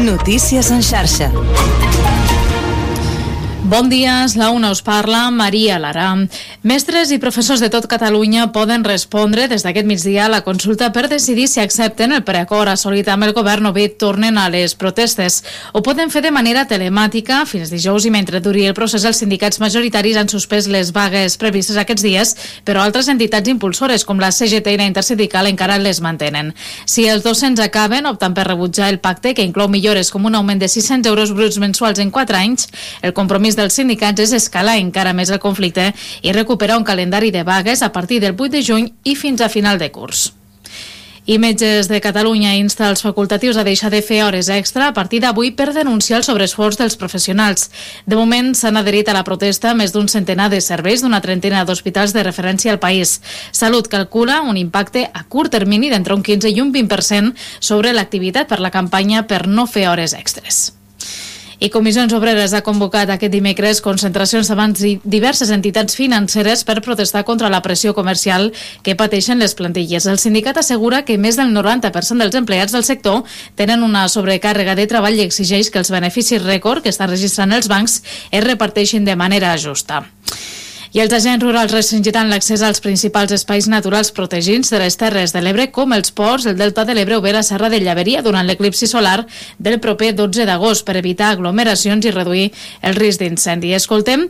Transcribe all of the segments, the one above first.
Notícies en xarxa. Bon dia, la UNA us parla, Maria Lara. Mestres i professors de tot Catalunya poden respondre des d'aquest migdia a la consulta per decidir si accepten el preacord assolit amb el govern o bé tornen a les protestes. Ho poden fer de manera telemàtica fins dijous i mentre duri el procés els sindicats majoritaris han suspès les vagues previstes aquests dies, però altres entitats impulsores com la CGT i la Intersindical encara les mantenen. Si els docents acaben optant per rebutjar el pacte, que inclou millores com un augment de 600 euros bruts mensuals en 4 anys, el compromís dels sindicats és escalar encara més el conflicte i recuperar un calendari de vagues a partir del 8 de juny i fins a final de curs. I Metges de Catalunya insta els facultatius a deixar de fer hores extra a partir d'avui per denunciar el sobreesforç dels professionals. De moment s'han adherit a la protesta més d'un centenar de serveis d'una trentena d'hospitals de referència al país. Salut calcula un impacte a curt termini d'entre un 15 i un 20% sobre l'activitat per la campanya per no fer hores extres. I Comissions Obreres ha convocat aquest dimecres concentracions davant diverses entitats financeres per protestar contra la pressió comercial que pateixen les plantilles. El sindicat assegura que més del 90% dels empleats del sector tenen una sobrecàrrega de treball i exigeix que els beneficis rècord que estan registrant els bancs es reparteixin de manera justa. I els agents rurals restringiran l'accés als principals espais naturals protegits de les Terres de l'Ebre, com els ports, el Delta de l'Ebre o bé la Serra de Llaveria durant l'eclipsi solar del proper 12 d'agost per evitar aglomeracions i reduir el risc d'incendi. Escoltem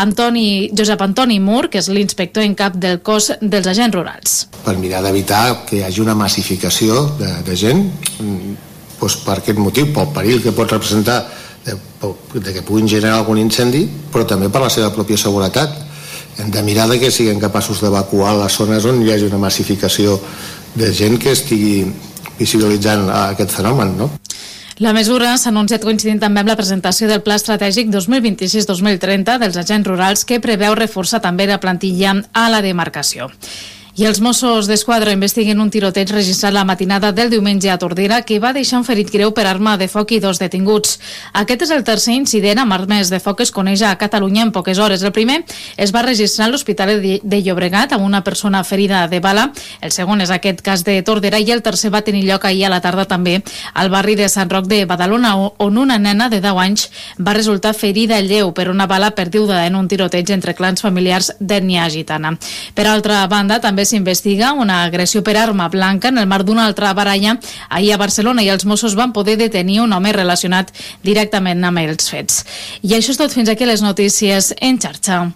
Josep Antoni Mur, que és l'inspector en cap del cos dels agents rurals. Per mirar d'evitar que hi hagi una massificació de gent, doncs per aquest motiu, pel perill que pot representar de que puguin generar algun incendi, però també per la seva pròpia seguretat. Hem de mirar que siguin capaços d'evacuar les zones on hi hagi una massificació de gent que estigui visibilitzant aquest fenomen, no? La mesura s'ha anunciat coincidint també amb la presentació del Pla Estratègic 2026-2030 dels agents rurals, que preveu reforçar també la plantilla a la demarcació. I els Mossos d'Esquadra investiguen un tiroteig registrat la matinada del diumenge a Tordera que va deixar un ferit greu per arma de foc i 2 detinguts. Aquest és el tercer incident amb armes de foc que es coneix a Catalunya en poques hores. El primer es va registrar a l'Hospitalet de Llobregat amb una persona ferida de bala. El segon és aquest cas de Tordera i el tercer va tenir lloc ahir a la tarda també al barri de Sant Roc de Badalona, on una nena de 10 anys va resultar ferida lleu per una bala perduda en un tiroteig entre clans familiars d'ètnia gitana. Per altra banda, també s'investiga una agressió per arma blanca en el marc d'una altra baralla ahir a Barcelona i els Mossos van poder detenir un home relacionat directament amb els fets. I això és tot, fins aquí les notícies en xarxa.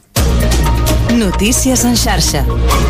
Notícies en xarxa.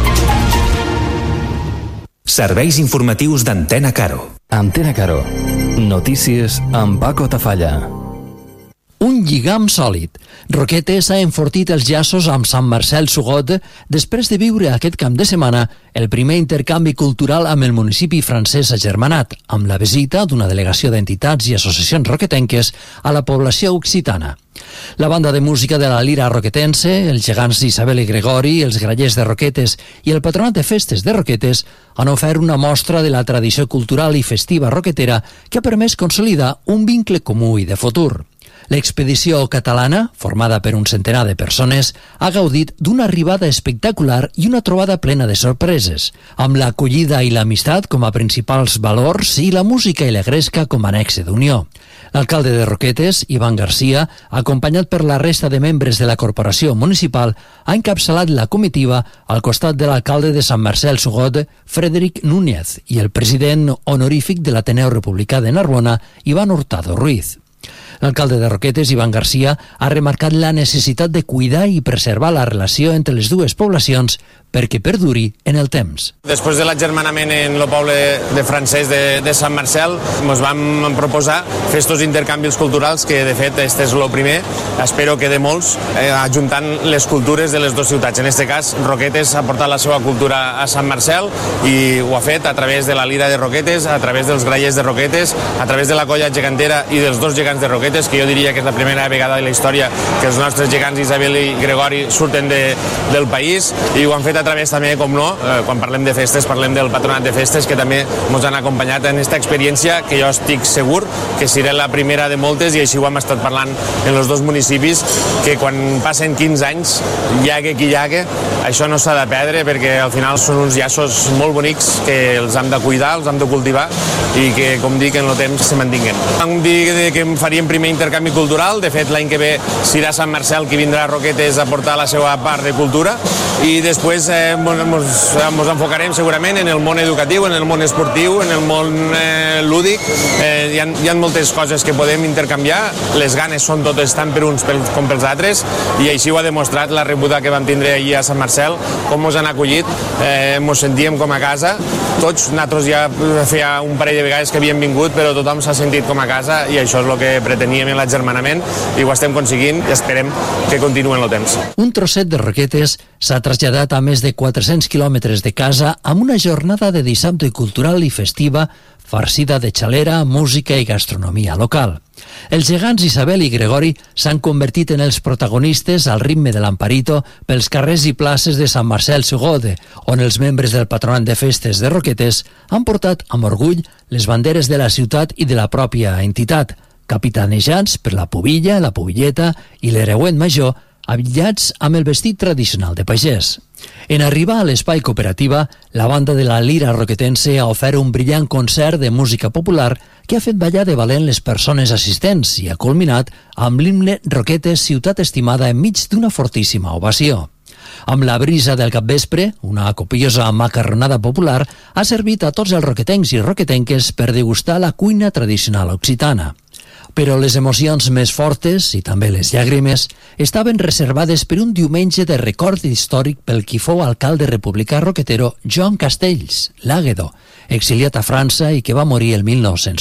Serveis informatius d'Antena Caro. Antena Caro. Notícies amb Paco Tafalla. Un lligam sòlid. Roquetes ha enfortit els llaços amb Sant Marcel Sugot després de viure aquest cap de setmana el primer intercanvi cultural amb el municipi francès agermanat, amb la visita d'una delegació d'entitats i associacions roquetenques a la població occitana. La banda de música de la Lira Roquetense, els gegants Isabel i Gregori, els grallers de Roquetes i el Patronat de Festes de Roquetes han ofert una mostra de la tradició cultural i festiva roquetera que ha permès consolidar un vincle comú i de futur. L'expedició catalana, formada per un centenar de persones, ha gaudit d'una arribada espectacular i una trobada plena de sorpreses, amb l'acollida i l'amistat com a principals valors i la música i la gresca com a nexe d'unió. L'alcalde de Roquetes, Ivan Garcia, acompanyat per la resta de membres de la corporació municipal, ha encapçalat la comitiva al costat de l'alcalde de Sant Marcel Sugot, Frederic Núñez, i el president honorífic de l'Ateneu Republicà de Narbona, Iván Hurtado Ruiz. L'alcalde de Roquetes, Ivan Garcia, ha remarcat la necessitat de cuidar i preservar la relació entre les dues poblacions perquè perduri en el temps. Després de l'agermanament en el poble de francès de Sant Marcel, ens vam proposar fer estos intercanvis culturals, que de fet este és el primer, espero que de molts, ajuntant les cultures de les dues ciutats. En aquest cas, Roquetes ha portat la seva cultura a Sant Marcel i ho ha fet a través de la Lira de Roquetes, a través dels grallers de Roquetes, a través de la colla gegantera i dels dos gegants de Roquetes, que jo diria que és la primera vegada de la història que els nostres gegants Isabel i Gregori surten del país, i ho han fet a través també, com no, quan parlem de festes, parlem del Patronat de Festes, que també ens han acompanyat en aquesta experiència, que jo estic segur que serà la primera de moltes, i així ho hem estat parlant en els dos municipis, que quan passen 15 anys, llague qui llague, això no s'ha de perdre, perquè al final són uns llaços molt bonics que els hem de cuidar, els hem de cultivar, i que, com dic, en el temps se mantinguen. Vam dir que faríem primer intercanvi cultural, de fet l'any que ve serà Sant Marcel qui vindrà a Roquetes a portar la seva part de cultura, i després ens enfocarem segurament en el món educatiu, en el món esportiu, en el món lúdic. Hi ha moltes coses que podem intercanviar, les ganes són totes tant per uns com pels altres, i així ho ha demostrat la rebuda que vam tindre ahir a Sant Marcel, com ens han acollit, ens sentíem com a casa, tots, nosaltres ja feia un parell de vegades que havíem vingut, però tothom s'ha sentit com a casa, i això és el que preteníem en l'agermanament, i ho estem aconseguint, i esperem que continuï en el temps. Un trosset de Roquetes s'ha traslladat a més de 400 quilòmetres de casa amb una jornada de dissabte cultural i festiva farcida de xalera, música i gastronomia local. Els gegants Isabel i Gregori s'han convertit en els protagonistes al ritme de l'Amparito pels carrers i places de Sant Marcel Sugode, on els membres del Patronat de Festes de Roquetes han portat amb orgull les banderes de la ciutat i de la pròpia entitat, capitanejats per la pubilla, la pubilleta i l'hereuet major, habillats amb el vestit tradicional de pagès. En arribar a l'espai cooperativa, la banda de la Lira Roquetense ha ofert un brillant concert de música popular que ha fet ballar de valent les persones assistents i ha culminat amb l'himne Roquetes, ciutat estimada, enmig d'una fortíssima ovació. Amb la brisa del capvespre, una copiosa macarronada popular ha servit a tots els roquetencs i roquetenques per degustar la cuina tradicional occitana. Però les emocions més fortes, i també les llàgrimes, estaven reservades per un diumenge de record històric pel qui fou alcalde republicà roquetero Joan Castells, l'Àguedo, exiliat a França i que va morir el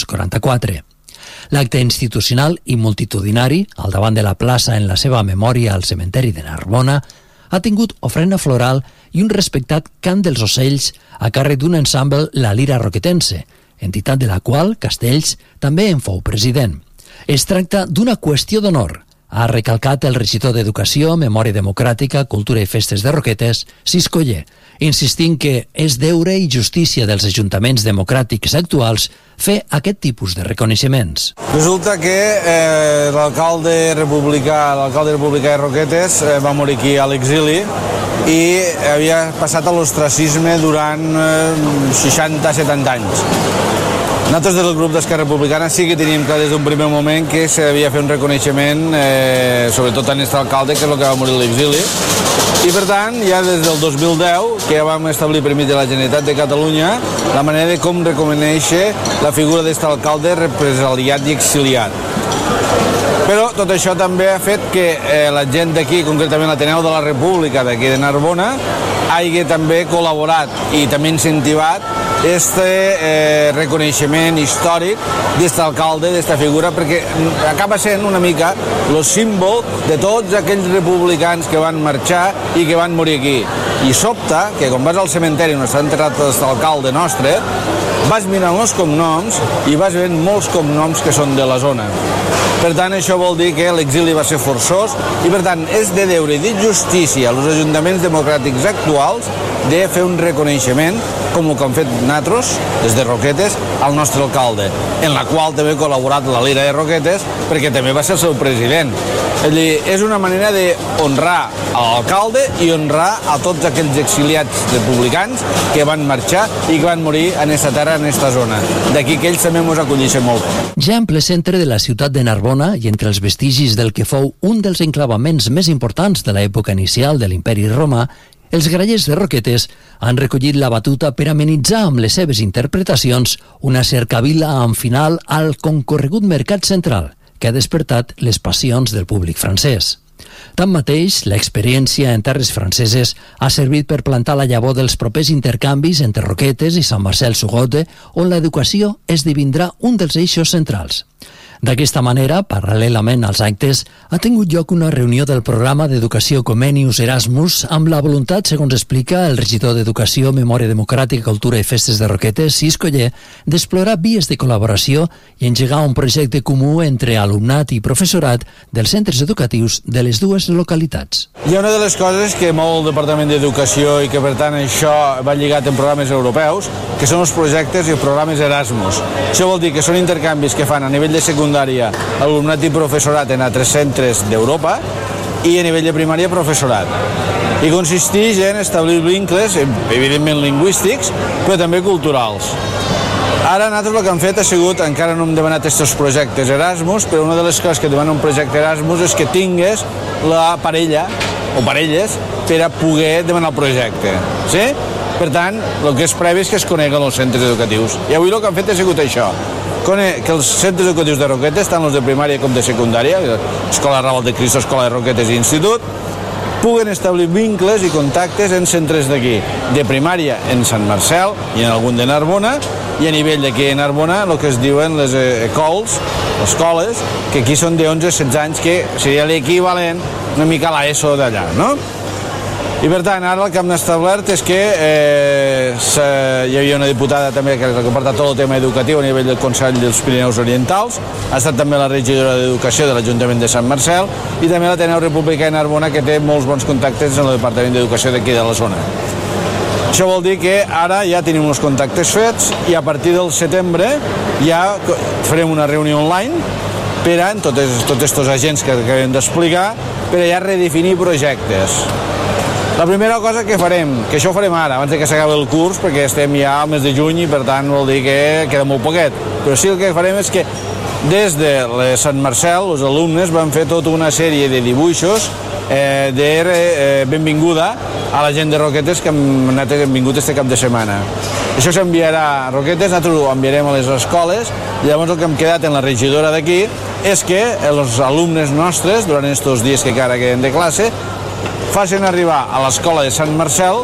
1944. L'acte institucional i multitudinari, al davant de la plaça en la seva memòria al cementeri de Narbona, ha tingut ofrena floral i un respectat cant dels ocells a càrrec d'un ensemble La Lira Roquetense, entitat de la qual Castells també en fou president. Es tracta d'una qüestió d'honor, ha recalcat el regidor d'Educació, Memòria Democràtica, Cultura i Festes de Roquetes, Ciscoller, insistint que és deure i justícia dels ajuntaments democràtics actuals fer aquest tipus de reconeixements. Resulta que l'alcalde republicà de Roquetes va morir aquí a l'exili i havia passat a l'ostracisme durant 60-70 anys. Nosaltres del grup d'Esquerra Republicana sí que teníem clar des d'un primer moment que s'havia de fer un reconeixement, sobretot a aquest alcalde, que és el que va morir a l'exili. I per tant, ja des del 2010, que ja vam establir per mig de la Generalitat de Catalunya la manera de com reconèixer la figura d'aquest alcalde represaliat i exiliat. Però tot això també ha fet que la gent d'aquí, concretament l'Ateneu de la República d'aquí de Narbona, hagi també col·laborat i també incentivat este reconeixement històric d'aquest alcalde, d'aquesta figura, perquè acaba sent una mica el símbol de tots aquells republicans que van marxar i que van morir aquí. I sobta que quan vas al cementeri on està enterrat aquest alcalde nostre, vas mirant els cognoms i vas veient molts cognoms que són de la zona. Per tant, això vol dir que l'exili va ser forçós i, per tant, és de deure i de justícia als ajuntaments democràtics actuals de fer un reconeixement, com el que han fet nosaltres, des de Roquetes, al nostre alcalde, en la qual també ha col·laborat la Lira de Roquetes, perquè també va ser el seu president. És a dir, és una manera d'honrar a l'alcalde i honrar a tots aquells exiliats republicans que van marxar i que van morir en aquesta terra, en aquesta zona. D'aquí que ells també ens acollixen molt bé. Ja en ple centre de la ciutat de Narbona i entre els vestigis del que fou un dels enclavaments més importants de l'època inicial de l'Imperi Romà, els grallers de Roquetes han recollit la batuta per amenitzar amb les seves interpretacions una cercavila amb final al concorregut mercat central, que ha despertat les passions del públic francès. Tanmateix, l'experiència en terres franceses ha servit per plantar la llavor dels propers intercanvis entre Roquetes i Sant Marcel Sugode, on l'educació esdevindrà un dels eixos centrals. D'aquesta manera, paral·lelament als actes, ha tingut lloc una reunió del programa d'educació Comenius Erasmus amb la voluntat, segons explica el regidor d'Educació, Memòria Democràtica, Cultura i Festes de Roquetes, Cis Coller, d'explorar vies de col·laboració i engegar un projecte comú entre alumnat i professorat dels centres educatius de les dues localitats. Hi ha una de les coses que mou el Departament d'Educació i que per tant això va lligat en programes europeus, que són els projectes i programes Erasmus. Això vol dir que són intercanvis que fan a nivell de secundària alumnat i professorat en altres centres d'Europa i a nivell de primària professorat. I consisteix en establir vincles, evidentment lingüístics, però també culturals. Ara nosaltres el que hem fet ha sigut, encara no hem demanat aquests projectes Erasmus, però una de les coses que demana un projecte Erasmus és que tingues la parella o parelles per a poder demanar el projecte. Sí? Per tant, el que és previ és que es coneguen els centres educatius. I avui el que han fet ha sigut això, que els centres educatius de Roquetes, tant els de primària com de secundària, Escola Raval de Cristo, Escola de Roquetes i Institut, puguen establir vincles i contactes en centres d'aquí, de primària en Sant Marcel i en algun de Narbona, i a nivell d'aquí a Narbona el que es diuen les ECOLs, les escoles, que aquí són de 11-16 anys, que seria l'equivalent una mica a l'ESO d'allà, no? I per tant, ara el que hem establert és que hi havia una diputada també que ha portat tot el tema educatiu a nivell del Consell dels Pirineus Orientals, ha estat també la regidora d'Educació de l'Ajuntament de Sant Marcel i també l'Ateneu Republicà de Narbona, que té molts bons contactes en el Departament d'Educació d'aquí de la zona. Això vol dir que ara ja tenim uns contactes fets i a partir del setembre ja farem una reunió online per a tots aquests agents que acabem d'explicar per a ja redefinir projectes. La primera cosa que farem, que això ho farem ara, abans que s'acabi el curs, perquè estem ja al mes de juny i per tant vol dir que queda molt poquet, però sí el que farem és que des de Sant Marcel els alumnes van fer tota una sèrie de dibuixos de benvinguda a la gent de Roquetes que hem vingut este cap de setmana. Això s'enviarà a Roquetes, nosaltres ho enviarem a les escoles i llavors el que hem quedat en la regidora d'aquí és que els alumnes nostres, durant aquests dies que encara queden de classe, facin arribar a l'escola de Sant Marcel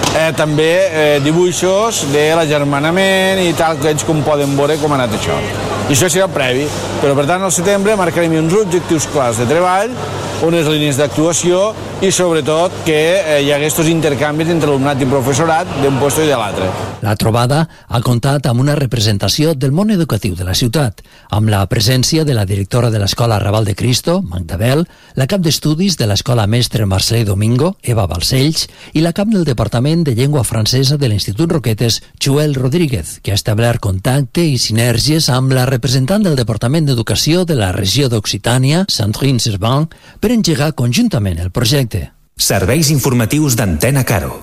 també dibuixos de l'agermanament i tal, que ells com poden veure com ha anat això. I això serà previ, però per tant al setembre marcarem uns objectius clars de treball, unes línies d'actuació i sobretot que hi hagués aquests intercanvis entre alumnat i professorat d'un lloc i de l'altre. La trobada ha comptat amb una representació del món educatiu de la ciutat, amb la presència de la directora de l'Escola Raval de Cristo, Magda Bel, la cap d'estudis de l'Escola Mestre Marcelí Domingo, Eva Balcells, i la cap del Departament de Llengua Francesa de l'Institut Roquetes, Joel Rodríguez, que ha establert contacte i sinergies amb la representant del Departament d'Educació de la regió d'Occitània, Sandrine Servan, per engegar conjuntament el projecte. Serveis informatius d'Antena Caro.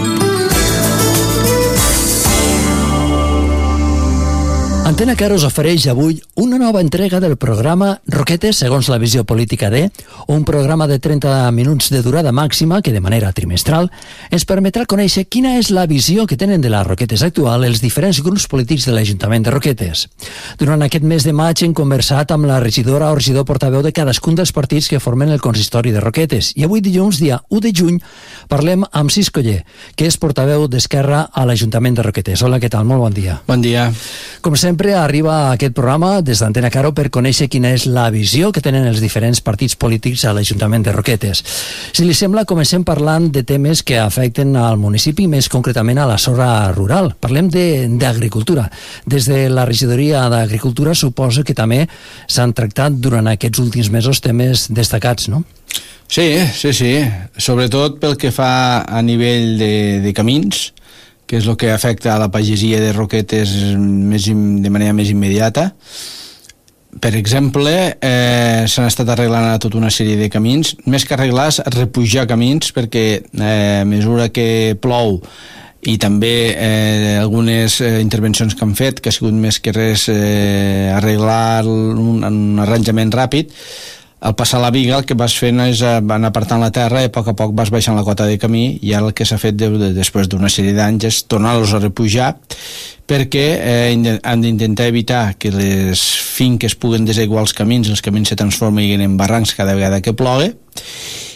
Antena Caro us ofereix avui una nova entrega del programa Roquetes segons la visió política de, un programa de 30 minuts de durada màxima que de manera trimestral ens permetrà conèixer quina és la visió que tenen de les Roquetes actual els diferents grups polítics de l'Ajuntament de Roquetes. Durant aquest mes de maig hem conversat amb la regidora o regidor portaveu de cadascun dels partits que formen el consistori de Roquetes i avui dilluns, dia 1 de juny, parlem amb Cis Coller, que és portaveu d'Esquerra a l'Ajuntament de Roquetes. Hola, què tal? Molt bon dia. Bon dia. Com sempre, arriba a aquest programa des d'Antena Caro per conèixer quina és la visió que tenen els diferents partits polítics a l'Ajuntament de Roquetes. Si li sembla, comencem parlant de temes que afecten al municipi, més concretament a la zona rural. Parlem d'agricultura. Des de la regidoria d'Agricultura suposo que també s'han tractat durant aquests últims mesos temes destacats, no? Sí. Sobretot pel que fa a nivell de camins, que és el que afecta a la pagesia de Roquetes de manera més immediata. Per exemple, s'han estat arreglant tota una sèrie de camins, més que arreglar, repujar camins, perquè a mesura que plou i també algunes intervencions que han fet, que ha sigut més que res arreglar un arranjament ràpid, al passar la viga el que vas fent és anar apartant la terra i a poc vas baixant la cota de camí i ara el que s'ha fet després d'una sèrie d'anys és tornar-los a repujar perquè han d'intentar evitar que les finques puguen desaiguar els camins se transformin en barrancs cada vegada que plogui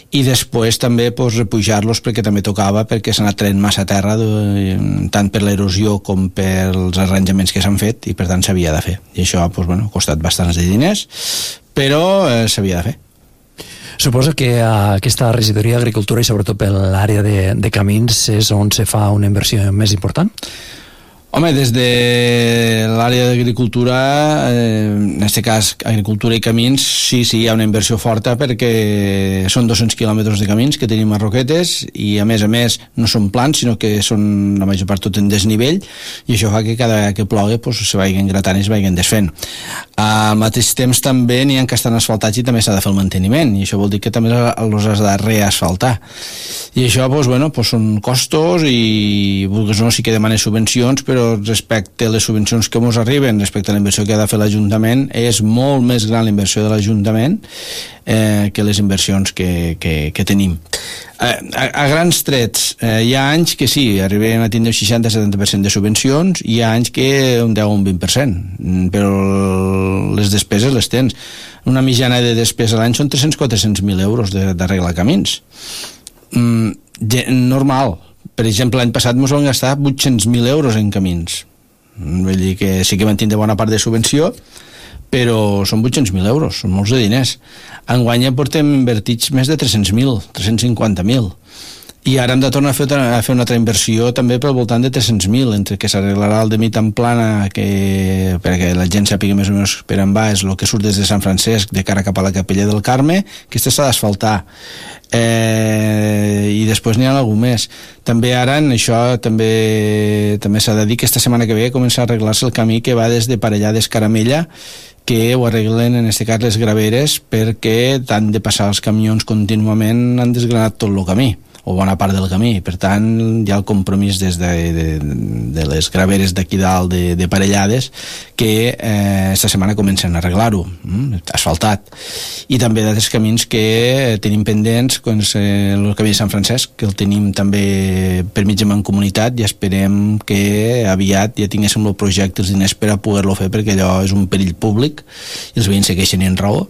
i després també repujar-los perquè també tocava, perquè s'ha anat traient massa terra tant per l'erosió com pels arranjaments que s'han fet, i per tant s'havia de fer, i això ha costat bastants de diners, però s'havia de fer. Suposo que aquesta regidoria d'Agricultura i sobretot per l'àrea de camins és on se fa una inversió més important? Home, des de l'àrea d'agricultura, en aquest cas agricultura i camins, sí, hi ha una inversió forta, perquè són 200 quilòmetres de camins que tenim a Roquetes, i a més no són plans, sinó que són la major part tot en desnivell, i això fa que cada que plogui se vagin gratant i es vagin desfent. Al mateix temps també n'hi ha que estan asfaltats i també s'ha de fer el manteniment, i això vol dir que també els has de reasfaltar. I això són costos, i vulguis o no sí que demanes subvencions, però respecte a les subvencions que ens arriben, respecte a la inversió que ha de fer l'Ajuntament, és molt més gran la inversió de l'Ajuntament que les inversions que tenim. A grans trets, hi ha anys que sí, arribem a tindre un 60-70% de subvencions, i hi ha anys que un 10 o un 20%, però les despeses les tens. Una mitjana de despesa a l'any són 300-400.000 euros d'arreglar camins. Normal. Per exemple, l'any passat ens vam gastar 800.000 euros en camins. Vull dir que sí que vam tindre bona part de subvenció, però són 800.000 euros, són molts de diners. Enguany ja portem invertits més de 300.000, 350.000. I ara hem de tornar a fer una altra inversió també pel voltant de 300.000, entre que s'arreglarà el de mig en plana, perquè la gent sàpiga més o menys per on va, és el que surt des de Sant Francesc de cara cap a la Capella del Carme, que s'ha d'asfaltar. I després n'hi ha algun més. També ara en això també s'ha de dir que esta setmana que ve comença a arreglar-se el camí que va des de Parellades Caramella, que ho arreglen en aquest cas les graveres, perquè tant de passar els camions contínuament han desgranat tot el camí, o bona part del camí. Per tant, hi ha el compromís des de les graveres d'aquí dalt de Parellades, que esta setmana comencen a arreglar-ho, asfaltat. I també d'altres camins que tenim pendents, com el camí de Sant Francesc, que el tenim també per mig de Mancomunitat, i esperem que aviat ja tinguéssim el projecte, els diners per a poder-lo fer, perquè allò és un perill públic i els veïns segueixen en raó,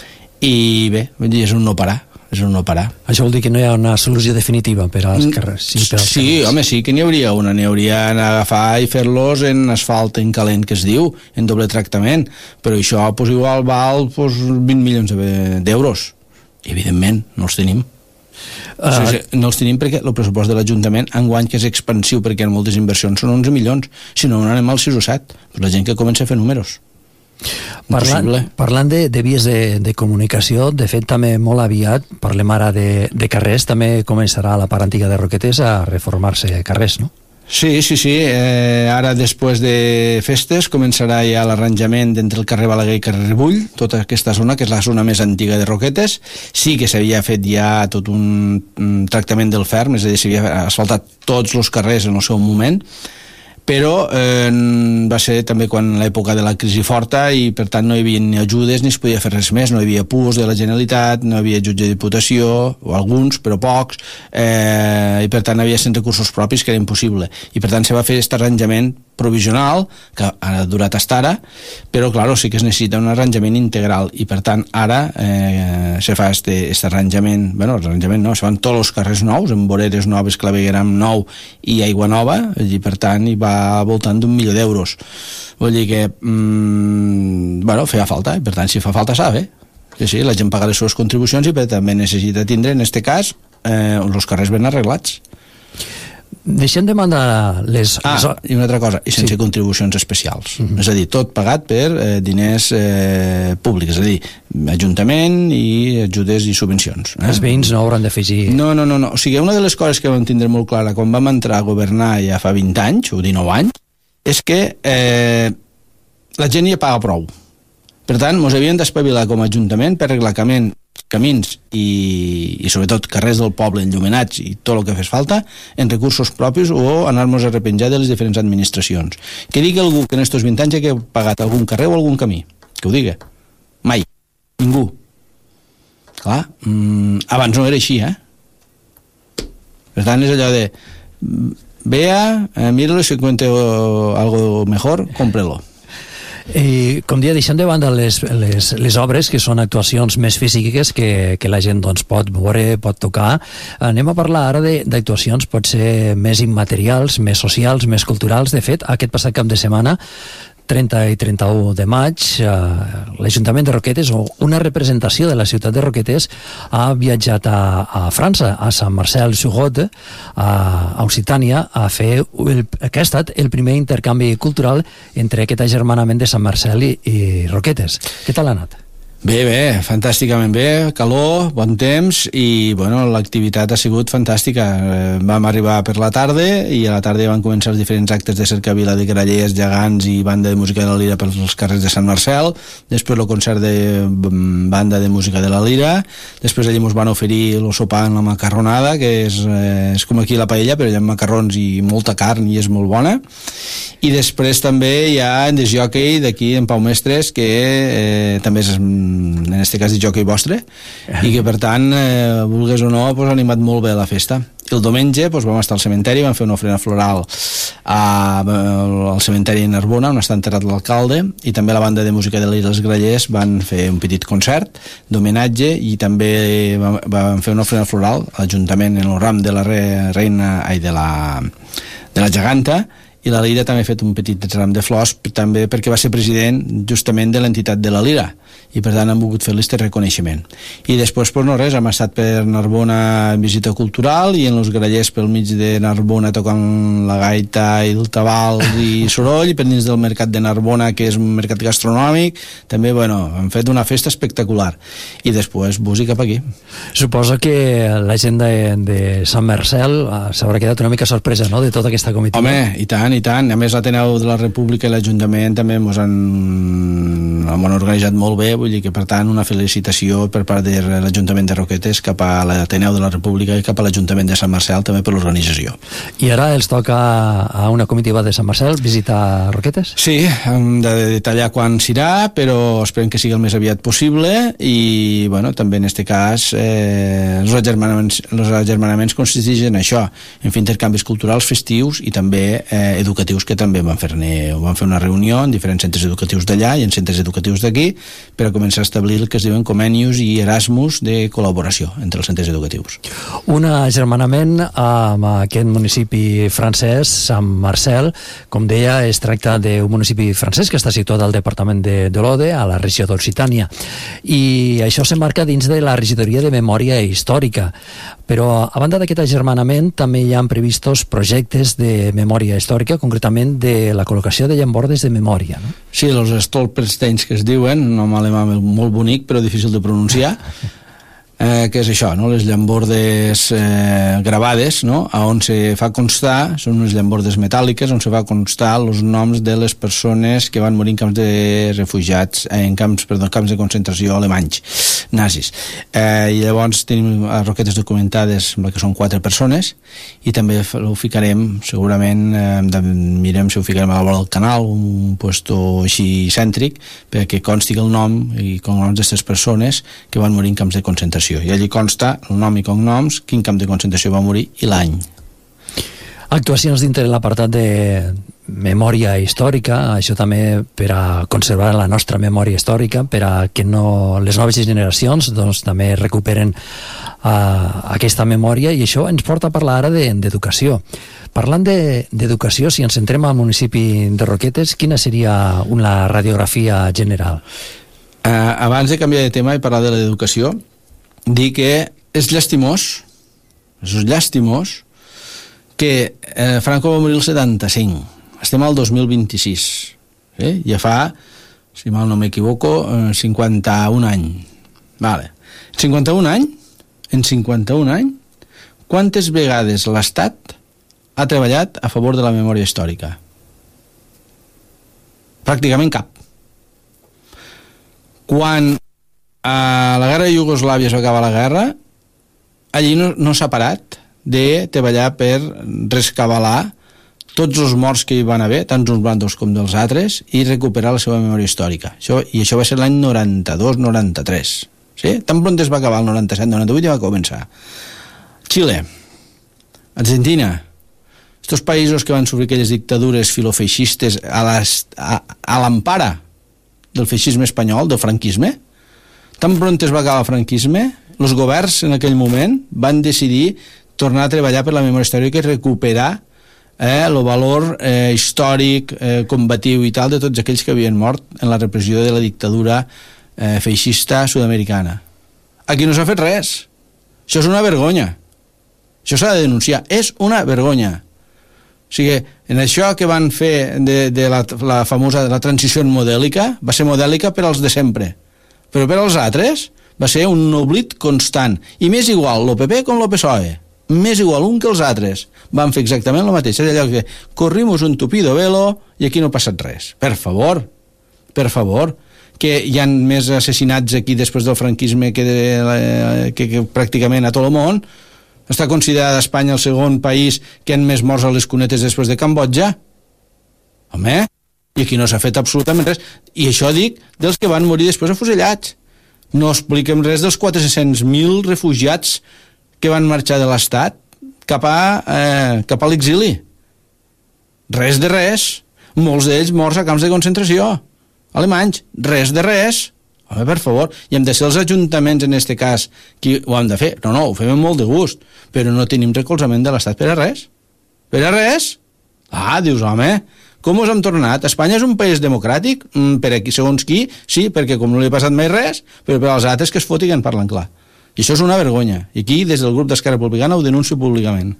i bé, és un no parar. Això vol dir que no hi ha una solució definitiva per als carrers? Sí, home, sí que n'hi hauria una. N'hi haurien agafar i fer-los en asfalt en calent, que es diu, en doble tractament, però això igual val 20 milions d'euros. I evidentment no els tenim. No els tenim perquè el pressupost de l'Ajuntament enguany, que és expansiu perquè hi ha moltes inversions, són 11 milions, si no anem al 6 o 7, però la gent que comença a fer números. Parlant de vies de comunicació, de fet també molt aviat, parlem ara de carrers, també començarà la part antiga de Roquetes a reformar-se carrers, no? Sí, ara després de festes començarà ja l'arranjament entre el carrer Balaguer i carrer Rebull, tota aquesta zona, que és la zona més antiga de Roquetes. Sí que s'havia fet ja tot un tractament del ferm, és a dir, s'havia asfaltat tots els carrers en el seu moment, però va ser també quan l'època de la crisi forta, i per tant no hi havia ni ajudes ni es podia fer res més, no hi havia PUS de la Generalitat, no hi havia jutge de diputació, o alguns, però pocs, i per tant havia sense recursos propis, que era impossible, i per tant se va fer aquest arranjament provisional, que ha durat fins ara, però clar, sí que es necessita un arranjament integral, i per tant ara se fa aquest arranjament, se fan tots els carrers nous, amb voreres noves, clavegueram nou i aigua nova, i per tant hi va al voltant d'1 milió d'euros. Vull dir que feia falta, i per tant si fa falta s'ha de fer. Sí, la gent paga les seves contribucions, i també necessita tindre, en aquest cas, els carrers ben arreglats. Deixem de mandar les... I una altra cosa, i sense contribucions especials. És a dir, tot pagat per diners públics, és a dir, Ajuntament i ajudes i subvencions. Els veïns no hauran d'afegir... No. O sigui, una de les coses que vam tindre molt clara quan vam entrar a governar ja fa 20 anys, o 19 anys, és que la gent ja paga prou. Per tant, ens havíem d'espavilar com a Ajuntament per arreglar camins i sobretot carrers del poble enllumenats i tot el que fes falta en recursos propis, o anar-nos a repenjar de les diferents administracions. Que digui algú que en estos 20 anys ha pagat algun carrer o algun camí, que ho diga. Mai. Ningú. Clar, abans no era així, Per tant, és allò de vea, míralo, si encuentre algo mejor, cómprelo. I, com dia, deixant de banda les obres, que són actuacions més físiques que la gent doncs, pot veure, pot tocar, anem a parlar ara d'actuacions potser més immaterials, més socials, més culturals. De fet, aquest passat cap de setmana, 30 i 31 de maig, l'Ajuntament de Roquetes, o una representació de la ciutat de Roquetes, ha viatjat a França, a Saint-Marcel-sur-Lot, a Occitània, a fer que ha estat el primer intercanvi cultural entre aquest agermanament de Sant Marcel i Roquetes. Què tal ha anat? Bé, fantàsticament bé, calor, bon temps i bueno, l'activitat ha sigut fantàstica. Vam arribar per la tarda i a la tarda van començar els diferents actes de cercavila de grallers, gegants i banda de música de la Lira pels carrers de Sant Marcel, després el concert de banda de música de la Lira, després allà ens van oferir el sopar amb la macarronada, que és com aquí la paella, però hi ha macarrons i molta carn i és molt bona, i després també hi ha en desjockey d'aquí en Pau Mestres, que també és en aquest cas de jockey vostre, i que per tant, vulgues o no, ha animat molt bé la festa. El diumenge vam estar al cementeri, vam fer una ofrena floral al cementeri de Narbona, on està enterrat l'alcalde, i també la banda de música de l'Ira dels Grallers van fer un petit concert d'homenatge, i també van fer una ofrena floral a l'Ajuntament en el ram de la reina de la geganta, i la Lira també ha fet un petit ram de flors també perquè va ser president justament de l'entitat de la Lira, i per tant han volgut fer aquest reconeixement. I després, no res, hem estat per Narbona en visita cultural, i en els grallers pel mig de Narbona tocant la gaita i el tabal i soroll, i per dins del mercat de Narbona, que és un mercat gastronòmic, també, han fet una festa espectacular. I després, música per aquí. Suposo que la gent de Sant Marcel s'haurà quedat una mica sorpresa, no?, de tota aquesta comitiva. Home, i tant. A més, l'Ateneu de la República i l'Ajuntament també ens han organitzat molt bé, vull dir que, per tant, una felicitació per part de l'Ajuntament de Roquetes cap a l'Ateneu de la República i cap a l'Ajuntament de Sant Marcel també per l'organització. I ara els toca a una comitiva de Sant Marcel visitar Roquetes? Sí, hem de detallar quan s'irà, però esperem que sigui el més aviat possible, i també en aquest cas els agermanaments consisteixen en això, en fer intercanvis culturals festius i també educatius, que també van fer una reunió en diferents centres educatius d'allà i en centres educatius d'aquí per a començar a establir el que es diuen convenis i Erasmus de col·laboració entre els centres educatius. Un agermanament amb aquest municipi francès, Sant Marcel. Com deia, es tracta d'un municipi francès que està situat al departament de l'Ode, a la regió d'Occitània, i això s'emmarca dins de la regidoria de Memòria Històrica. Però a banda d'aquest agermanament també hi ha previstos projectes de memòria històrica, concretament de la col·locació de llambordes de memòria, no? Sí, els Stolpersteins, que es diuen, un nom alemà molt bonic però difícil de pronunciar, que és això, no? Les llambordes gravades, no? On se fa constar, són unes llambordes metàl·liques on se fa constar els noms de les persones que van morir en camps de refugiats, camps de concentració alemanys, nazis. I llavors tenim a Roquetes documentades, que són 4 persones, i també ho ficarem, segurament, mirem si ho ficarem a la vora del canal, un puesto així cèntric, perquè consti el nom i cognoms d'aquestes persones que van morir en camps de concentració. I allí consta el nom i cognoms, quin camp de concentració va morir i l'any. Actuacions dintre l'apartat de memòria històrica, això també per a conservar la nostra memòria històrica, per a que les noves generacions també recuperen aquesta memòria, i això ens porta a parlar ara d'educació. Parlant d'educació, si ens centrem al municipi de Roquetes, quina seria una radiografia general? Abans de canviar de tema i parlar de l'educació, dir que és llastimós que Franco va morir el 75, estem al 2026, ja fa, si mal no m'equivoco, 51 anys. Vale. En 51 anys, quantes vegades l'Estat ha treballat a favor de la memòria històrica? Pràcticament cap. Quan a la guerra de Iugoslàvia s'acaba la guerra, allí no s'ha parat de treballar per rescabalar tots els morts que hi van haver, tant uns bàndols com dels altres, i recuperar la seva memòria històrica. I això va ser l'any 92-93. Sí? Tan pront es va acabar el 97-98 i va començar. Xile, Argentina, estos països que van sofrir aquelles dictadures filofeixistes a l'empara del feixisme espanyol, del franquisme. Tan pront es va acabar el franquisme, els governs en aquell moment van decidir tornar a treballar per la memòria històrica i recuperar el valor històric, combatiu i tal de tots aquells que havien mort en la repressió de la dictadura feixista sud-americana. Aquí no s'ha fet res. Això és una vergonya. Això s'ha de denunciar. És una vergonya. O sigui, en això que van fer de la famosa la transició modèlica, va ser modèlica per als de sempre. Però per als altres va ser un oblit constant. I m'és igual el PP com el PSOE. M'és igual un que els altres. Van fer exactament el mateix. És allò que corrimos un tupido velo i aquí no ha passat res. Per favor, que hi ha més assassinats aquí després del franquisme que pràcticament a tot el món. Està considerada Espanya el segon país que han més morts a les cunetes després de Cambodja. Home, i aquí no s'ha fet absolutament res. I això dic dels que van morir després afusellats. No expliquem res dels 400.000 refugiats que van marxar de l'Estat cap a l'exili. Res de res. Molts d'ells morts a camps de concentració alemanys. Res de res. Home, per favor, i hem de ser els ajuntaments en aquest cas qui ho han de fer. No, ho fem amb molt de gust, però no tenim recolzament de l'Estat per a res. Per a res? Dius, home, com us hem tornat? Espanya és un país democràtic? Per aquí, segons qui, sí, perquè com no li ha passat mai res, però per als altres que es fotin parlen clar. I això és una vergonya. I aquí, des del grup d'Esquerra Republicana, ho denuncio públicament.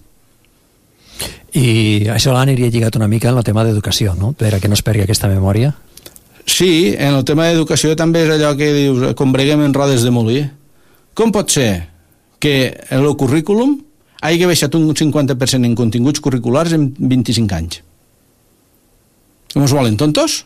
I això l'aniria lligat una mica en el tema d'educació, no? Per a que no es perdi aquesta memòria. Sí, en el tema d'educació també és allò que dius, combreguem en rodes de molí. Com pot ser que el currículum hagi baixat un 50% en continguts curriculars en 25 anys? Com es volen, tontos?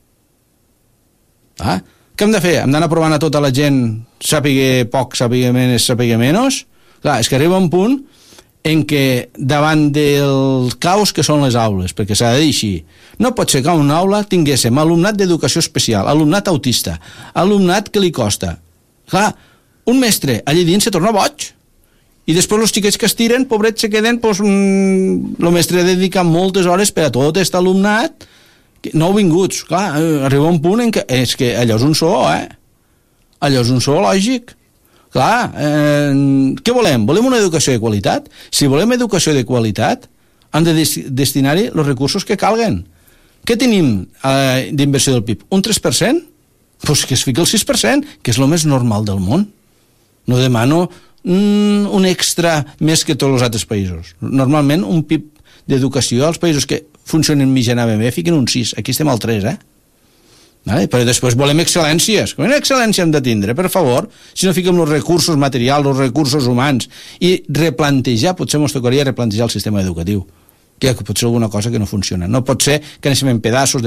Què hem de fer? Hem d'anar provant a tota la gent sàpiga poc, sàpiga menys? Clar, és que arriba un punt en què davant del caos que són les aules, perquè s'ha de dir així, no pot ser que a una aula tinguéssim alumnat d'educació especial, alumnat autista, alumnat que li costa. Clar, un mestre allà dins se torna boig, i després els xiquets que es tiren, pobrets, se queden, el mestre dedica moltes hores per a tot aquest alumnat nouvinguts. Clar, arriba un punt en què és que allò és un so, allò és un so lògic. Clar, què volem? Volem una educació de qualitat? Si volem educació de qualitat, hem de destinar-hi els recursos que calguen. Què tenim d'inversió del PIB? Un 3%? Doncs que es fiqui el 6%, que és el més normal del món. No demano un extra més que tots els altres països. Normalment, un PIB d'educació als països que funcionen mitjanament bé fiquen un 6. Aquí estem al 3, Però després volem excel·lències. Com una excel·lència hem de tindre, per favor, si no fiquem els recursos materials, els recursos humans, i replantejar, potser ens tocaria replantejar el sistema educatiu, que pot ser alguna cosa que no funciona. No pot ser que anem en pedaços,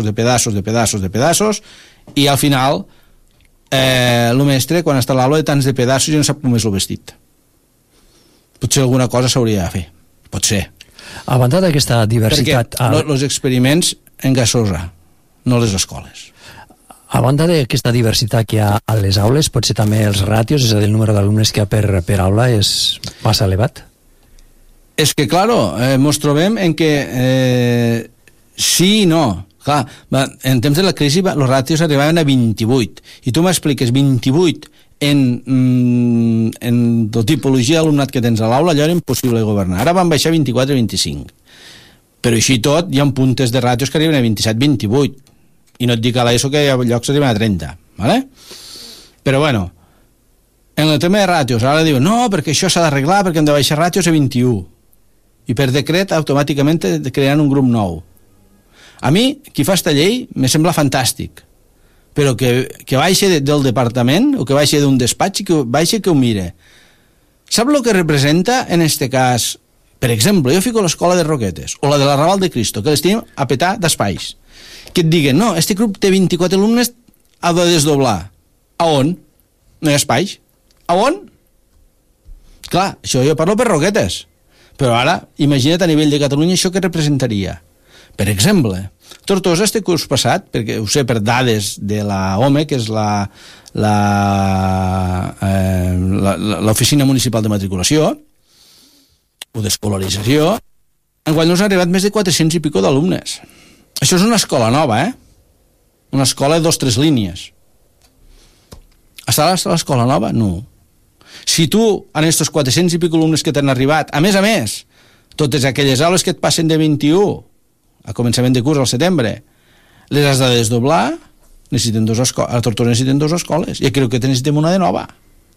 i al final el mestre, quan està a l'aula de tants de pedaços, ja no sap com és el vestit. Potser alguna cosa s'hauria de fer. Pot ser. A banda d'aquesta diversitat... Perquè els experiments en gasosa, no les escoles. A banda d'aquesta diversitat que hi ha a les aules, potser també els ràtios, és a dir, el número d'alumnes que hi ha per aula és massa elevat? És que, claro, ens trobem en que sí i no. Clar, en temps de la crisi els ràtios arribaven a 28, i tu m'expliques 28 en la tipologia d'alumnat que tens a l'aula, allò era impossible governar. Ara van baixar 24 i 25. Però així tot hi ha puntes de ràtios que arriben a 27-28, i no et dic a l'ESO que hi ha llocs que arriben a 30, ¿vale? Però bueno, en el tema de ràtios ara diuen, no, perquè això s'ha d'arreglar perquè hem de baixar ràtios a 21, i per decret automàticament crearan un grup nou. A mi, qui fa esta llei, me sembla fantàstic, però que baixi del departament o que baixi d'un despatx i que baixi que ho mire. Sap el que representa en este cas? Per exemple, jo fico l'escola de Roquetes o la de la Raval de Cristo, que les tenim a petar d'espais, que et diguen, no, este grup té 24 alumnes, ha de desdoblar. A on? No hi ha espais. A on? Clar, això jo parlo per Roquetes, però ara imagina't a nivell de Catalunya això que representaria. Per exemple, Tortosa este curs passat, perquè ho sé per dades de la OME, que és l'Oficina Municipal de Matriculació o d'Escolarització, enguany nos han arribat més de 400 i pico d'alumnes. Això és una escola nova, una escola de 2 o 3 línies. Està l'escola nova? No. Si tu, en aquests 400 i pico alumnes que t'han arribat, a més, totes aquelles aules que et passen de 21 a començament de curs al setembre, les has de desdoblar, a Tortosa necessiten 2 escoles, i crec que necessitem una de nova.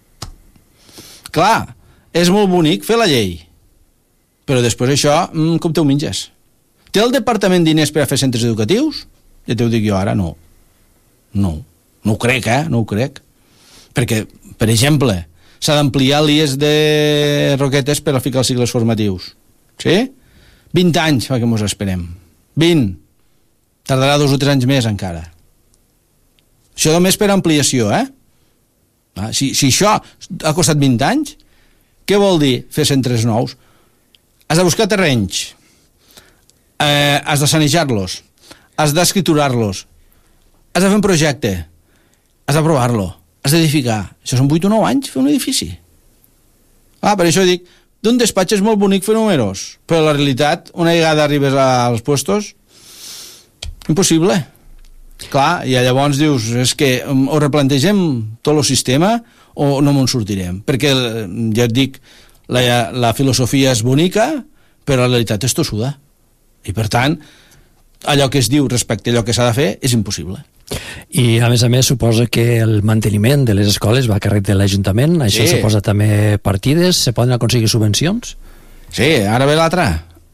Clar, és molt bonic fer la llei, però després això, com te ho menges? Té el departament diners per a fer centres educatius? Ja t'ho dic jo ara, no. No ho crec, no ho crec. Perquè, per exemple, s'ha d'ampliar l'IES de Roquetes per a ficar els cicles formatius. Sí? 20 anys fa que mos esperem. 20. Tardarà 2 o 3 anys més encara. Això només per ampliació, Si això ha costat 20 anys, què vol dir fer centres nous? Has de buscar terrenys, has de sanejar-los, has d'escriturar-los, has de fer un projecte, has d'aprovar-lo, has d'edificar. Això són 8 o 9 anys fer un edifici. Per això dic, d'un despatx és molt bonic fer números, però la realitat, una vegada arribes als puestos, impossible. Clar, i llavors dius, és que o replantegem tot el sistema o no me'n sortirem. Perquè, ja et dic, la filosofia és bonica, però la realitat és tossuda. I per tant, allò que es diu respecte a allò que s'ha de fer és impossible. I a més, suposa que el manteniment de les escoles va a càrrec de l'Ajuntament. Això suposa també partides? Se poden aconseguir subvencions? Sí, ara ve l'altra.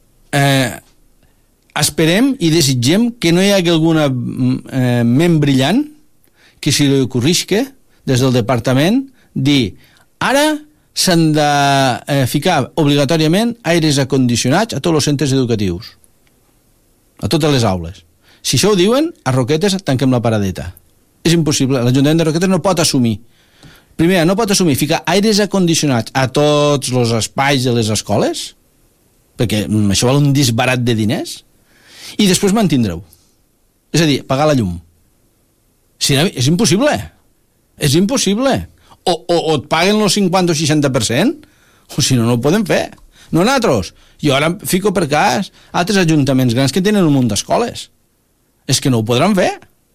Esperem i desitgem que no hi hagi alguna ment brillant que s'hi ocorrisca des del departament dir ara s'han de ficar obligatòriament aires acondicionats a tots els centres educatius, a totes les aules. Si això ho diuen, a Roquetes tanquem la paradeta. És impossible, l'Ajuntament de Roquetes no pot assumir. Primer, no pot assumir ficar aires acondicionats a tots els espais de les escoles, perquè això val un disbarat de diners, i després mantindre-ho. És a dir, pagar la llum. Si no, és impossible. És impossible. O et paguen el 50 o 60%, o si no, no ho podem fer. No nosaltres. Jo ara fico per cas altres ajuntaments grans que tenen un munt d'escoles. És que no ho podran fer.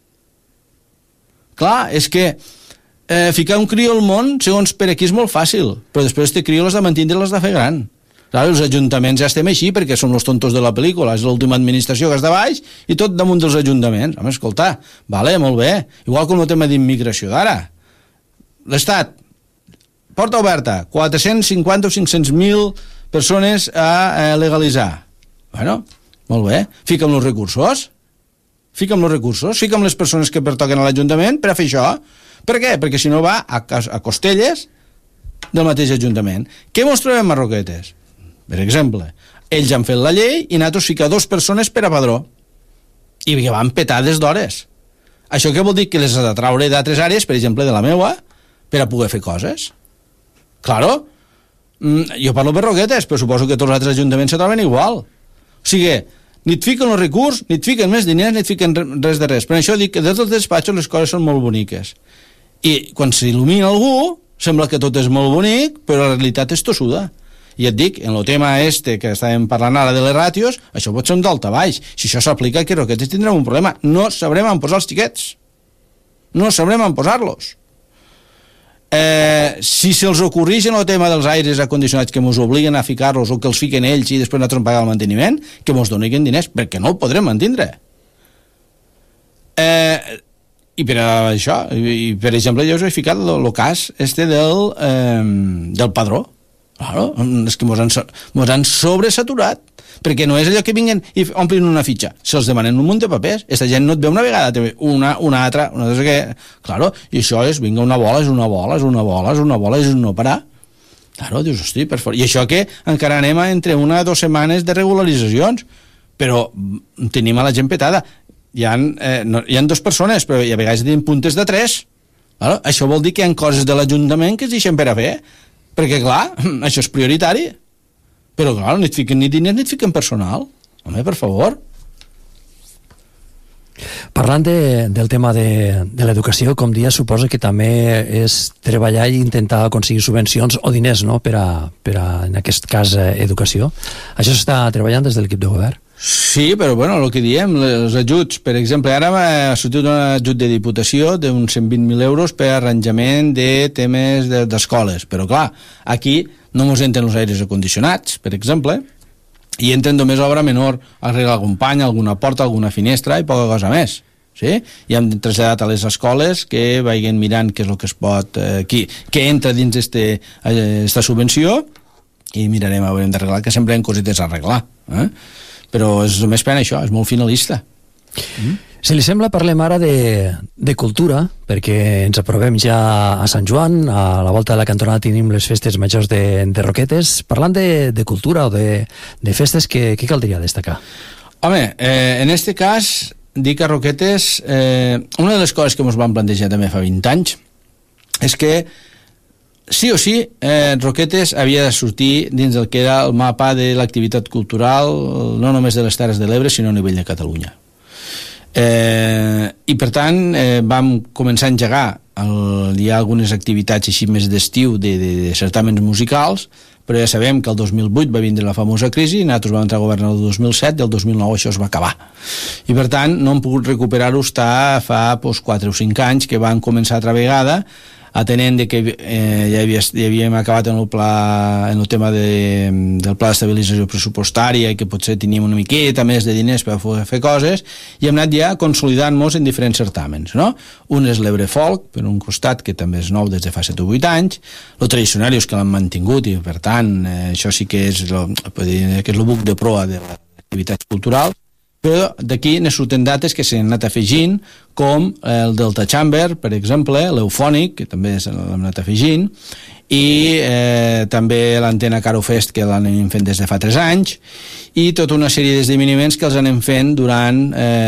Clar, és que ficar un crió al món, segons per aquí, és molt fàcil, però després este crió l'has de mantindre i l'has de fer gran. Clar, els ajuntaments ja estem així perquè som els tontos de la pel·lícula, és l'última administració que és de baix i tot damunt dels ajuntaments. Home, escolta, vale, molt bé, igual com el tema d'immigració d'ara. L'Estat, porta oberta, 450 o 500.000 persones a legalitzar. Bueno, molt bé, fica'm els recursos, fica'm les persones que pertoquen a l'Ajuntament per a fer això. Per què? Perquè si no va a costelles del mateix Ajuntament. Què mos trobem a Roquetes? Per exemple, ells han fet la llei i nosaltres ficar 2 persones per a padró i que van petades d'hores. Això què vol dir? Que les has de traure d'altres àrees, per exemple de la meua, per a poder fer coses. Claro, jo parlo per Roquetes, però suposo que tots els altres ajuntaments se troben igual. O sigui, ni et fiquen el recurs, ni et fiquen més diners, ni et fiquen res de res. Per això dic que des dels despatxos les coses són molt boniques. I quan s'il·lumina algú, sembla que tot és molt bonic, però la realitat és tossuda. I et dic, en el tema que estàvem parlant ara de les ràtios, això pot ser un daltabaix. Si això s'aplica, que Roquetes tindrem un problema. No sabrem on posar els xiquets. No sabrem on posar-los. Si se'ls ocorreix en el tema dels aires acondicionats que ens obliguen a ficar-los o que els fiquen ells i després nosaltres pagar el manteniment, que ens donin diners, perquè no ho podrem mantindre. I per això, i per exemple, jo us he ficat el cas del padró. Claro, és que mos han sobresaturat, perquè no és allò que vinguen i omplin una fitxa, se'ls demanen un munt de papers, aquesta gent no et ve una vegada, te ve una altra, claro, i això és, vinga, una bola, és no parar. Claro, dius, hosti, per fora. I això que encara anem entre 1 o 2 setmanes de regularitzacions, però tenim a la gent petada. Hi ha 2 persones, però a vegades tenim puntes de 3. Claro, això vol dir que hi ha coses de l'Ajuntament que es deixen per a fer, perquè, clar, això és prioritari. Però, clar, no et fiquen ni diners ni et fiquen personal. Home, per favor. Parlant del tema de l'educació, com dia, suposa que també és treballar i intentar aconseguir subvencions o diners, no?, per a en aquest cas, educació. Això s'està treballant des de l'equip de govern? Sí, però bueno, el que diem, els ajuts, per exemple, ara ha sortit un ajut de Diputació d'uns 120.000 euros per arranjament de temes d'escoles, però clar, aquí no ens entren els aires acondicionats, per exemple, i entren només obra menor, arreglar algun pany, alguna porta, alguna finestra i poca cosa més. Sí? I hem traslladat a les escoles que vagin mirant què és el que es pot, què entra dins esta subvenció, i mirarem, haurem d'arreglar, que sempre hi ha cosetes a arreglar, però és només per això, és molt finalista. Si li sembla, parlem ara de cultura, perquè ens aprovem ja a Sant Joan, a la volta de la cantonada tenim les festes majors de Roquetes. Parlant de cultura o de festes, què caldria destacar? Home, en este cas, dic a Roquetes, una de les coses que ens vam plantejar també fa 20 anys és que sí o sí, Roquetes havia de sortir dins del que era el mapa de l'activitat cultural, no només de les Terres de l'Ebre, sinó a nivell de Catalunya. I per tant vam començar a engegar hi ha algunes activitats així més d'estiu de certàmens musicals, però ja sabem que el 2008 va vindre la famosa crisi i nosaltres vam entrar a govern el 2007 i el 2009 això es va acabar. I per tant no hem pogut recuperar-ho fa 4 o 5 anys que van començar altra vegada, atenent que ja havíem acabat en el tema del pla d'estabilització pressupostària i que potser teníem una miqueta més de diners per fer coses, i hem anat ja consolidant-nos en diferents certàmens, no? Un és l'Ebre Folk, per un costat, que també és nou des de fa 7 o 8 anys, el Tradicionarius, que l'han mantingut, i per tant això sí que és el buc de proa de l'activitat cultural, però d'aquí ne surten dates que s'han anat afegint, com el Delta Chamber, per exemple, l'Eufònic, que també l'hem anat afegint, i també l'Antena Caro Fest, que l'anem fent des de fa 3 anys, i tota una sèrie d'esdeveniments que els anem fent durant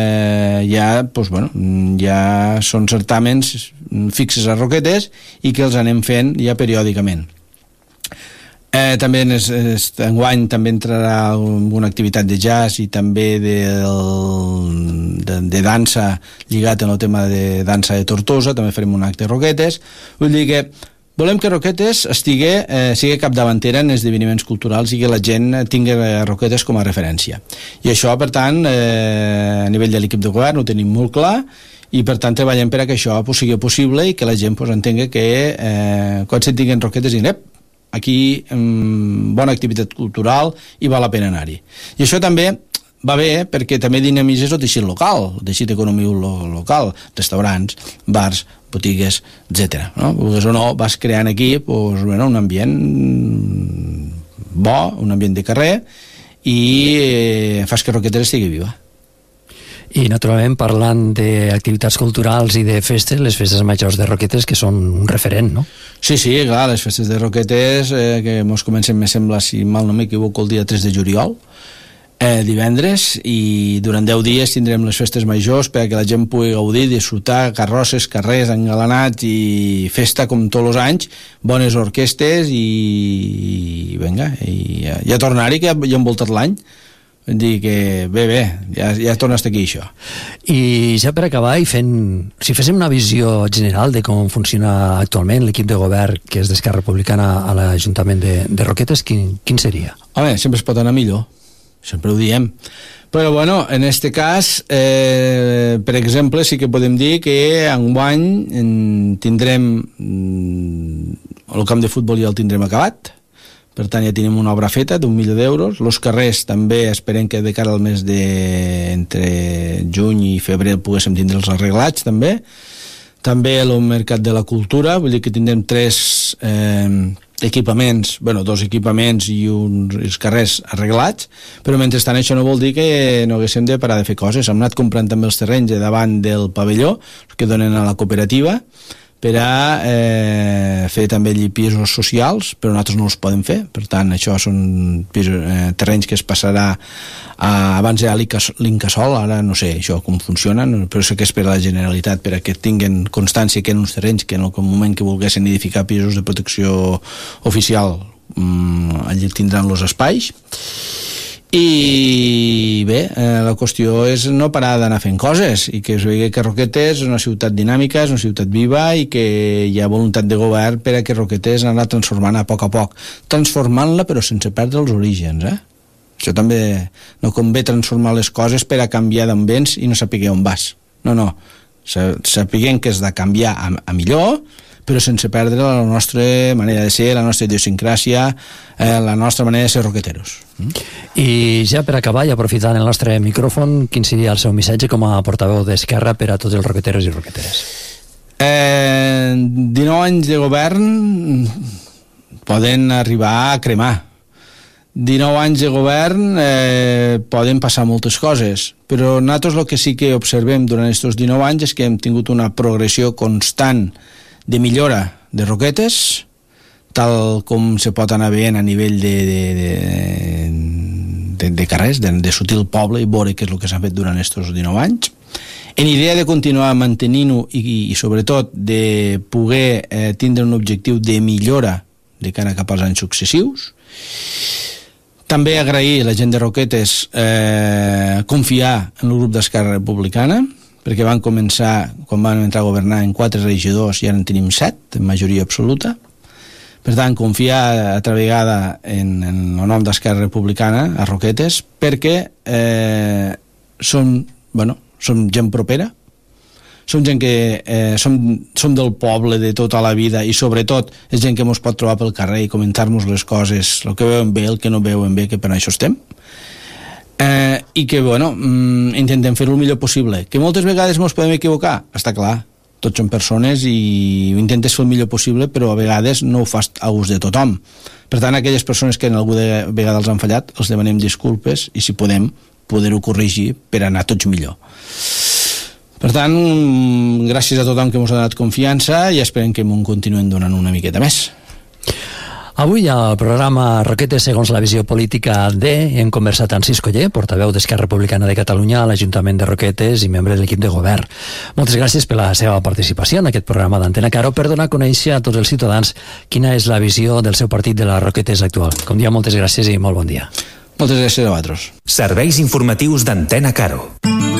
ja són certàmens fixes a Roquetes i que els anem fent ja periòdicament. També enguany també entrarà alguna activitat de jazz i també de dansa lligat en el tema de dansa de Tortosa, també farem un acte de Roquetes. Vull dir que volem que Roquetes sigui capdavantera en esdeveniments culturals i que la gent tingui Roquetes com a referència. I això, per tant, a nivell de l'equip de govern ho tenim molt clar, i per tant treballem per a que això sigui possible i que la gent entengui que quan se'n tinguen Roquetes diguin aquí bona activitat cultural i val la pena anar-hi. I això també va bé perquè també dinamitzes el teixit local, el teixit econòmic local, restaurants, bars, botigues, etc. No? Vulguis o no, vas creant aquí un ambient bo, un ambient de carrer, i fas que Roquetes estigui viva. I naturalment parlant d'activitats culturals i de festes, les festes majors de Roquetes que són un referent, no? Sí, clar, les festes de Roquetes que mos comencen, me sembla, si mal no m'equivoco, el dia 3 de juliol, divendres, i durant 10 dies tindrem les festes majors perquè la gent pugui gaudir, disfrutar, carrosses, carrers engalanats i festa com tots els anys, bones orquestes i vinga, i ja tornar-hi, que ja hem voltat l'any. Vull dir que ja torna a estar aquí això. I ja per acabar, si féssim una visió general de com funciona actualment l'equip de govern que és d'Esquerra Republicana a l'Ajuntament de Roquetes, quin seria? Home, sempre es pot anar millor, sempre ho diem, però bueno, en este cas per exemple sí que podem dir que enguany tindrem el camp de futbol ja el tindrem acabat. Per tant, ja tenim una obra feta d'1 milió d'euros. Els carrers també esperem que de cara al mes entre juny i febrer poguéssim tindre els arreglats també. També el mercat de la cultura, vull dir que tindrem 3 equipaments, 2 equipaments i els carrers arreglats, però mentrestant això no vol dir que no haguéssim de parar de fer coses. Hem anat comprant també els terrenys davant del pavelló que donen a la cooperativa per a fer també pisos socials, però nosaltres no els podem fer. Per tant, això són terrenys que es passarà abans era l'Incasol, ara no sé això com funciona, però sé que és per a la Generalitat, per a que tinguin constància que en uns terrenys que en el moment que volguessin edificar pisos de protecció oficial allí tindran els espais. I bé, la qüestió és no parar d'anar fent coses i que es vegi que Roquetes és una ciutat dinàmica, és una ciutat viva i que hi ha voluntat de govern per a que Roquetes anar transformant a poc, transformant-la però sense perdre els orígens, Això també no convé transformar les coses per a canviar d'on vens i no saber on vas. No. Sapiguem que és de canviar a millor, però sense perdre la nostra manera de ser, la nostra idiosincràsia, la nostra manera de ser roqueteros. I ja per acabar, i aprofitant el nostre micròfon, quin seria el seu missatge com a portaveu d'Esquerra per a tots els roqueteros i roqueteres? 19 anys de govern poden arribar a cremar. 19 anys de govern poden passar moltes coses, però nosaltres el que sí que observem durant aquests 19 anys és que hem tingut una progressió constant de millora de roquetes, tal com se pot anar veient a nivell de carrers, de sortir al poble i veure què és el que s'ha fet durant aquests 19 anys. En idea de continuar mantenint-ho i sobretot de poder tindre un objectiu de millora de cara cap als anys successius. També agrair a la gent de Roquetes confiar en el grup d'Esquerra Republicana, perquè van començar, quan van entrar a governar, en 4 regidors i ara en tenim 7, en majoria absoluta. Per tant, confiar altra vegada en el nom d'Esquerra Republicana a Roquetes, perquè som gent propera, som gent que som del poble de tota la vida i sobretot és gent que ens pot trobar pel carrer i comentar-nos les coses, el que veuen bé, el que no veuen bé, que per això estem. I que, intentem fer-ho el millor possible. Que moltes vegades ens podem equivocar, està clar, tots som persones i intentes fer el millor possible, però a vegades no ho fas a gust de tothom. Per tant, aquelles persones que en alguna vegada els han fallat, els demanem disculpes i si podem, poder-ho corregir per anar tots millor. Per tant, gràcies a tothom que ens ha donat confiança i esperem que m'ho continuem donant una miqueta més. Avui al programa Roquetes segons la visió política hem conversat amb Cis Coller, portaveu d'Esquerra Republicana de Catalunya a l'Ajuntament de Roquetes i membre de l'equip de govern. Moltes gràcies per la seva participació en aquest programa d'Antena Caro per donar a conèixer a tots els ciutadans quina és la visió del seu partit de la Roquetes actual. Com dia, moltes gràcies i molt bon dia. Moltes gràcies a vosaltres. Serveis informatius d'Antena Caro.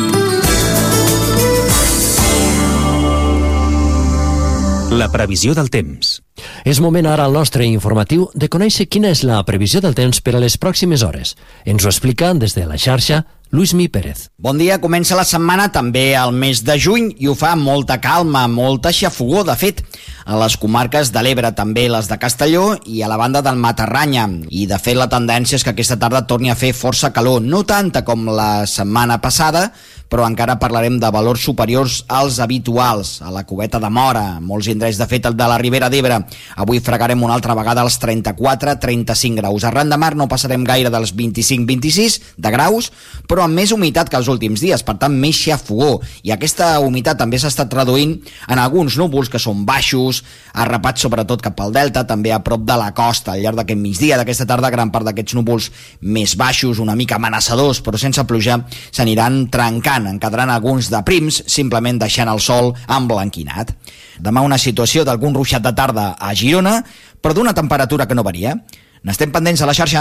La previsió del temps. És moment ara al nostre informatiu de conèixer quina és la previsió del temps per a les pròximes hores. Ens ho explica des de la xarxa Luismi Pérez. Bon dia, comença la setmana també al mes de juny i ho fa amb molta calma, molta xafogor, de fet, a les comarques de l'Ebre, també les de Castelló i a la banda del Matarranya. I de fet la tendència és que aquesta tarda torni a fer força calor, no tanta com la setmana passada, però encara parlarem de valors superiors als habituals, a la Cubeta de Móra, molts indrets, de fet el de la Ribera d'Ebre. Avui fregarem una altra vegada als 34-35 graus. Arran de mar no passarem gaire dels 25-26 de graus, però amb més humitat que els últims dies, per tant més xafogor, i aquesta humitat també s'ha estat reduint en alguns núvols que són baixos, arrapats sobretot cap al delta, també a prop de la costa. Al llarg d'aquest migdia, d'aquesta tarda, gran part d'aquests núvols més baixos, una mica amenaçadors, però sense pluja, s'aniran trencant. En quedaran alguns de prims, simplement deixant el sol emblanquinat. Demà una situació d'algun ruixat de tarda a Girona, però d'una temperatura que no varia. N'estem pendents a la xarxa.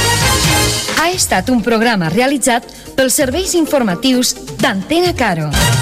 Ha estat un programa realitzat pels serveis informatius d'Antena Caro.